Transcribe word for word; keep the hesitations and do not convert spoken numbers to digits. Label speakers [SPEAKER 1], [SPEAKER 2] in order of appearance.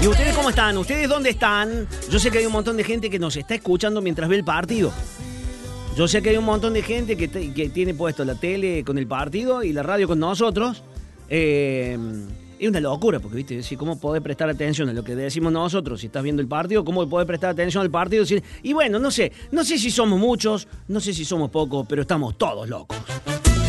[SPEAKER 1] ¿Y ustedes cómo están? ¿Ustedes dónde están? Yo sé que hay un montón de gente que nos está escuchando mientras ve el partido. Yo sé que hay un montón de gente que, te, que tiene puesto la tele con el partido y la radio con nosotros. Eh, es una locura, porque, viste, si cómo podés prestar atención a lo que decimos nosotros si estás viendo el partido, cómo podés prestar atención al partido. Y bueno, no sé, no sé si somos muchos, no sé si somos pocos, pero estamos todos locos.